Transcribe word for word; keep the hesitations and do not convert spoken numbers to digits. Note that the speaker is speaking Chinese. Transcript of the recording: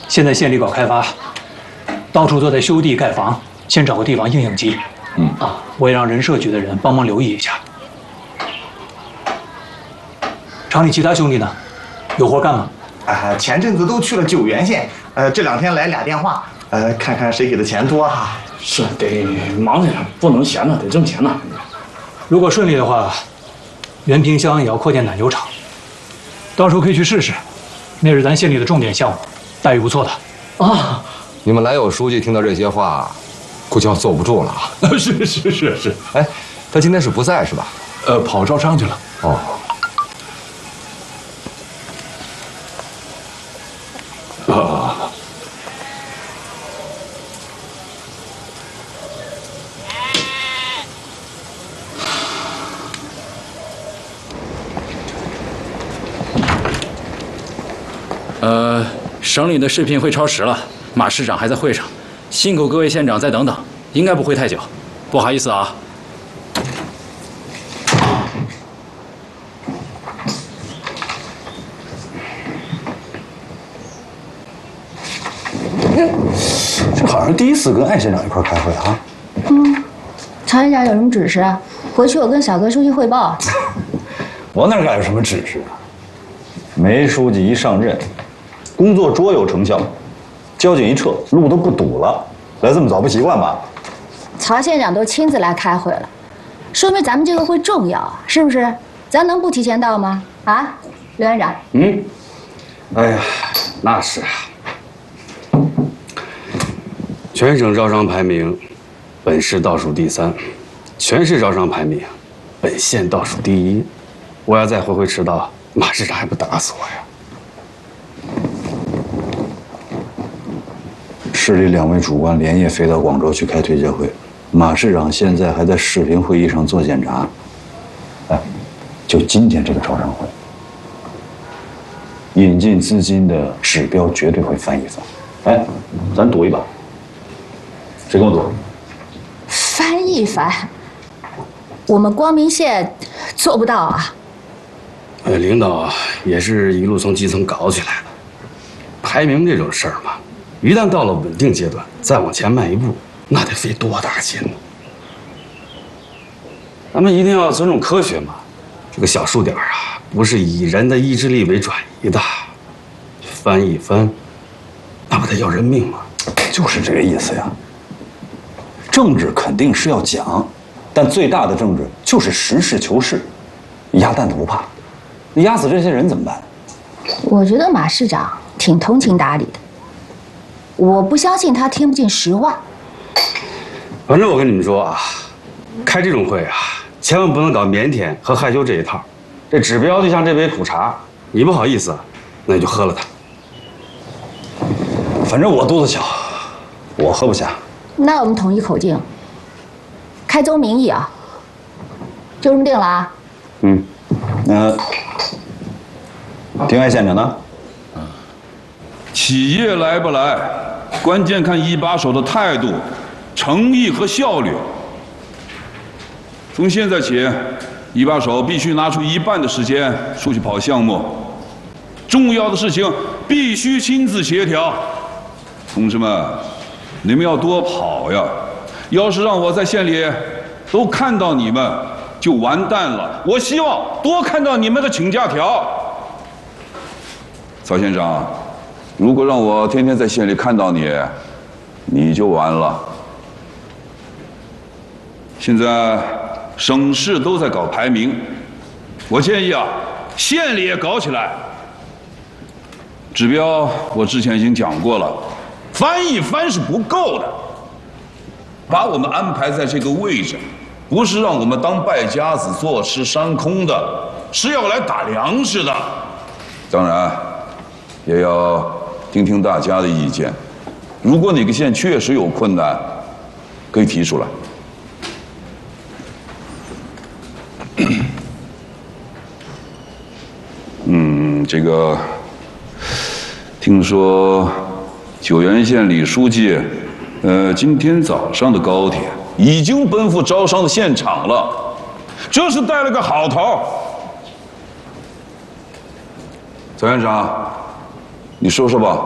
现在县里搞开发，到处都在修地盖房，先找个地方应应急。嗯啊，我也让人社局的人帮忙留意一下。厂里其他兄弟呢？有活干吗？ 啊，前阵子都去了九原县，呃，这两天来俩电话，呃，看看谁给的钱多哈。 是得忙着，不能闲着，得挣钱呢。 如果顺利的话，原平乡也要扩建奶牛场，到时候可以去试试，那是咱县里的重点项目，待遇不错的。 啊， 你们来友书记听到这些话，估计要坐不住了啊！ 是是是是， 哎，他今天是不在是吧？ 呃，跑招商去了。 哦。 啊。 呃，省里的视频会超时了，马市长还在会上，辛苦各位县长再等等，应该不会太久。不好意思啊。 这好像第一次跟艾县长一块开会啊。 嗯，曹县长有什么指示啊？回去我跟小葛书记汇报。 我哪敢有什么指示啊？梅书记一上任，工作卓有成效，交警一撤，路都不堵了。来这么早不习惯吧？ 曹县长都亲自来开会了，说明咱们这个会重要，是不是？咱能不提前到吗？啊，刘院长。 嗯。哎呀，那是啊。 全省招商排名，本市倒数第三；全市招商排名，本县倒数第一。我要再回回迟到，马市长还不打死我呀！ 市里两位主官连夜飞到广州去开推介会，马市长现在还在视频会议上做检查。哎，就今天这个招商会，引进资金的指标绝对会翻一番。哎，咱赌一把，谁跟我赌？ 翻一番，我们光明县做不到啊。 呃，领导也是一路从基层搞起来的。排名这种事儿嘛，一旦到了稳定阶段，再往前迈一步，那得费多大劲呢？咱们一定要尊重科学嘛。这个小数点啊，不是以人的意志力为转移的。翻一翻，那不得要人命吗？ 就是这个意思呀。政治肯定是要讲，但最大的政治就是实事求是，鸭蛋都不怕。你压死这些人怎么办？ 我觉得马市长挺通情达理的，我不相信他听不进实话。 反正我跟你们说啊，开这种会啊，千万不能搞腼腆和害羞这一套。这指标就像这杯苦茶，你不好意思，那你就喝了它。 反正我肚子小，我喝不下。 那我们统一口径，开宗明义啊，就这么定了啊。 嗯，那丁爱县长呢？ 企业来不来，关键看一把手的态度、诚意和效率。从现在起，一把手必须拿出一半的时间出去跑项目，重要的事情必须亲自协调。同志们，你们要多跑呀！要是让我在县里都看到你们，就完蛋了。我希望多看到你们的请假条。曹县长，如果让我天天在县里看到你，你就完了。现在省市都在搞排名，我建议啊，县里也搞起来。指标我之前已经讲过了，翻一翻是不够的。把我们安排在这个位置，不是让我们当败家子坐吃山空的，是要来打粮食的。当然，也要听听大家的意见。如果哪个县确实有困难，可以提出来。嗯，这个听说九原县李书记，呃，今天早上的高铁已经奔赴招商的现场了，这是带了个好头。曹院长，你说说吧。